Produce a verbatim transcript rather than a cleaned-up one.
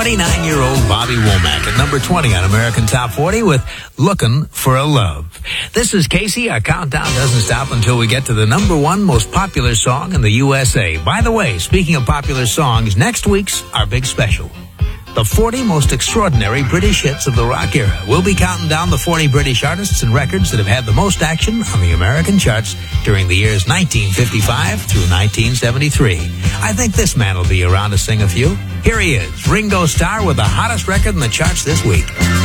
twenty-nine-year-old Bobby Womack at number twenty on American Top forty with Lookin' for a Love. This is Casey. Our countdown doesn't stop until we get to the number one most popular song in the U S A. By the way, speaking of popular songs, next week's our big special. The forty most extraordinary British hits of the rock era. We'll be counting down the forty British artists and records that have had the most action on the American charts during the years nineteen fifty-five through nineteen seventy-three. I think this man will be around to sing a few. Here he is, Ringo Starr, with the hottest record in the charts this week.